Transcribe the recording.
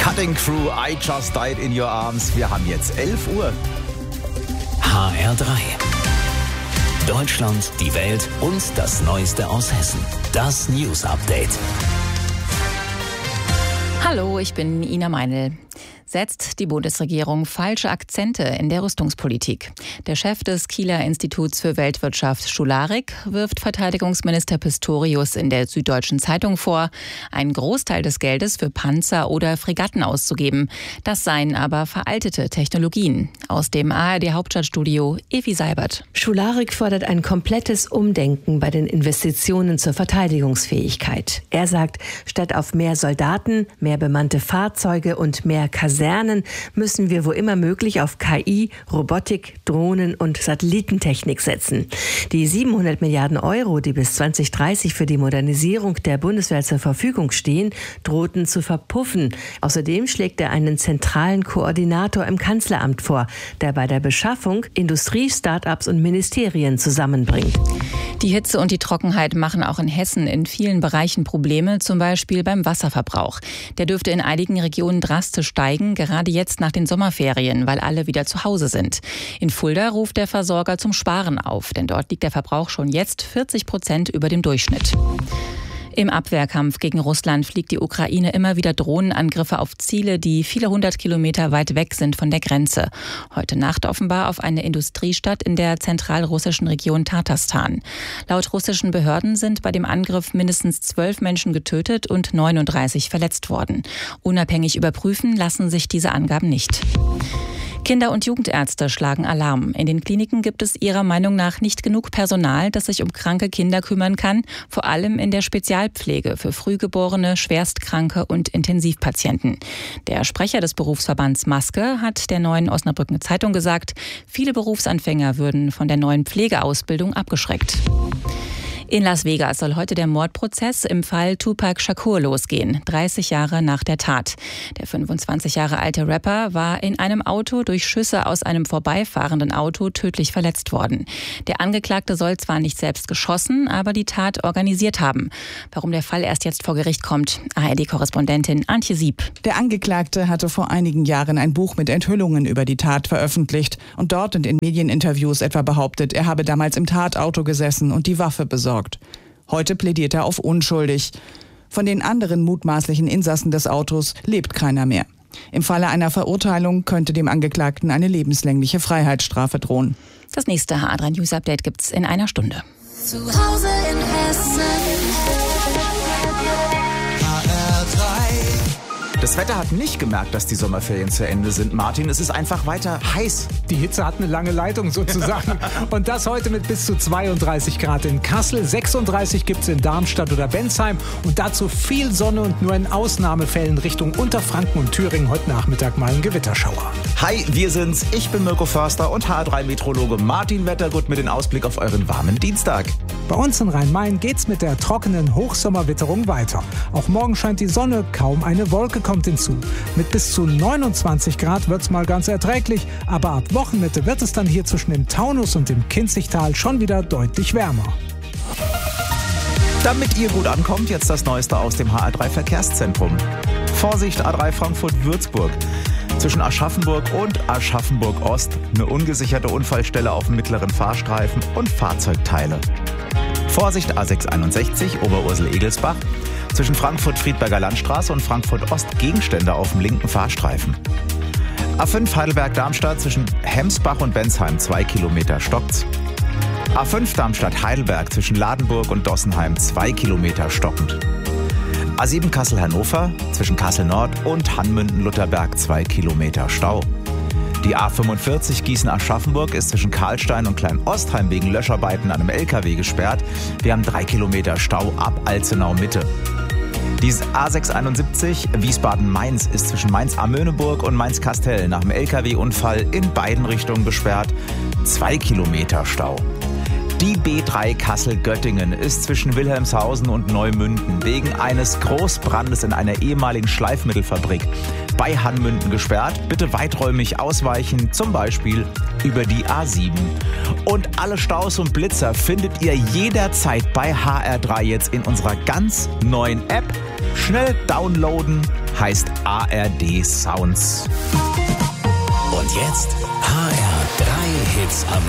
Cutting Crew, I Just Died in Your Arms. Wir haben jetzt 11 Uhr. HR3. Deutschland, die Welt und das Neueste aus Hessen. Das News Update. Hallo, ich bin Ina Meinl. Setzt die Bundesregierung falsche Akzente in der Rüstungspolitik? Der Chef des Kieler Instituts für Weltwirtschaft, Schularik, wirft Verteidigungsminister Pistorius in der Süddeutschen Zeitung vor, einen Großteil des Geldes für Panzer oder Fregatten auszugeben. Das seien aber veraltete Technologien. Aus dem ARD-Hauptstadtstudio Evi Seibert. Schularik fordert ein komplettes Umdenken bei den Investitionen zur Verteidigungsfähigkeit. Er sagt, statt auf mehr Soldaten, mehr bemannte Fahrzeuge und mehr Kasernen müssen wir wo immer möglich auf KI, Robotik, Drohnen und Satellitentechnik setzen. Die 700 Milliarden Euro, die bis 2030 für die Modernisierung der Bundeswehr zur Verfügung stehen, drohten zu verpuffen. Außerdem schlägt er einen zentralen Koordinator im Kanzleramt vor, der bei der Beschaffung Industrie, Start-ups und Ministerien zusammenbringt. Die Hitze und die Trockenheit machen auch in Hessen in vielen Bereichen Probleme, zum Beispiel beim Wasserverbrauch. Der dürfte in einigen Regionen drastisch steigen, gerade jetzt nach den Sommerferien, weil alle wieder zu Hause sind. In Fulda ruft der Versorger zum Sparen auf, denn dort liegt der Verbrauch schon jetzt 40% über dem Durchschnitt. Im Abwehrkampf gegen Russland fliegt die Ukraine immer wieder Drohnenangriffe auf Ziele, die viele hundert Kilometer weit weg sind von der Grenze. Heute Nacht offenbar auf eine Industriestadt in der zentralrussischen Region Tatarstan. Laut russischen Behörden sind bei dem Angriff mindestens 12 Menschen getötet und 39 verletzt worden. Unabhängig überprüfen lassen sich diese Angaben nicht. Kinder- und Jugendärzte schlagen Alarm. In den Kliniken gibt es ihrer Meinung nach nicht genug Personal, das sich um kranke Kinder kümmern kann, vor allem in der Spezialpflege für Frühgeborene, Schwerstkranke und Intensivpatienten. Der Sprecher des Berufsverbands Maske hat der Neuen Osnabrücker Zeitung gesagt, viele Berufsanfänger würden von der neuen Pflegeausbildung abgeschreckt. In Las Vegas soll heute der Mordprozess im Fall Tupac Shakur losgehen, 30 Jahre nach der Tat. Der 25 Jahre alte Rapper war in einem Auto durch Schüsse aus einem vorbeifahrenden Auto tödlich verletzt worden. Der Angeklagte soll zwar nicht selbst geschossen, aber die Tat organisiert haben. Warum der Fall erst jetzt vor Gericht kommt, ARD-Korrespondentin Antje Sieb. Der Angeklagte hatte vor einigen Jahren ein Buch mit Enthüllungen über die Tat veröffentlicht und dort und in Medieninterviews etwa behauptet, er habe damals im Tatauto gesessen und die Waffe besorgt. Heute plädiert er auf unschuldig. Von den anderen mutmaßlichen Insassen des Autos lebt keiner mehr. Im Falle einer Verurteilung könnte dem Angeklagten eine lebenslängliche Freiheitsstrafe drohen. Das nächste HR3 News Update gibt's in einer Stunde. Zu Hause in Hessen. Das Wetter hat nicht gemerkt, dass die Sommerferien zu Ende sind. Martin, es ist einfach weiter heiß. Die Hitze hat eine lange Leitung sozusagen. Und das heute mit bis zu 32 Grad in Kassel. 36 gibt es in Darmstadt oder Bensheim. Und dazu viel Sonne und nur in Ausnahmefällen Richtung Unterfranken und Thüringen heute Nachmittag mal ein Gewitterschauer. Hi, wir sind's. Ich bin Mirko Förster und HR3-Meteorologe Martin Wettergut mit dem Ausblick auf euren warmen Dienstag. Bei uns in Rhein-Main geht's mit der trockenen Hochsommerwitterung weiter. Auch morgen scheint die Sonne, kaum eine Wolke kommt hinzu. Mit bis zu 29 Grad wird's mal ganz erträglich, aber ab Wochenmitte wird es dann hier zwischen dem Taunus und dem Kinzigtal schon wieder deutlich wärmer. Damit ihr gut ankommt, jetzt das Neueste aus dem HR3-Verkehrszentrum. Vorsicht, A3 Frankfurt-Würzburg. Zwischen Aschaffenburg und Aschaffenburg-Ost eine ungesicherte Unfallstelle auf dem mittleren Fahrstreifen und Fahrzeugteile. Vorsicht, A661 Oberursel-Egelsbach. Zwischen Frankfurt-Friedberger Landstraße und Frankfurt-Ost Gegenstände auf dem linken Fahrstreifen. A5 Heidelberg-Darmstadt zwischen Hemsbach und Bensheim 2 Kilometer stockt's. A5 Darmstadt-Heidelberg zwischen Ladenburg und Dossenheim 2 Kilometer stockend. A7 Kassel-Hannover zwischen Kassel-Nord und Hannmünden-Lutherberg 2 Kilometer Stau. Die A45 Gießen-Aschaffenburg ist zwischen Karlstein und Klein-Ostheim wegen Löscharbeiten an einem LKW gesperrt. Wir haben 3 Kilometer Stau ab Alzenau-Mitte. Die A671 Wiesbaden-Mainz ist zwischen Mainz-Amöneburg und Mainz-Kastel nach dem LKW-Unfall in beiden Richtungen gesperrt. 2 Kilometer Stau. Die B3 Kassel-Göttingen ist zwischen Wilhelmshausen und Neumünden wegen eines Großbrandes in einer ehemaligen Schleifmittelfabrik bei Hannmünden gesperrt. Bitte weiträumig ausweichen, zum Beispiel über die A7. Und alle Staus und Blitzer findet ihr jederzeit bei HR3 jetzt in unserer ganz neuen App. Schnell downloaden, heißt ARD Sounds. Und jetzt HR3 Hits am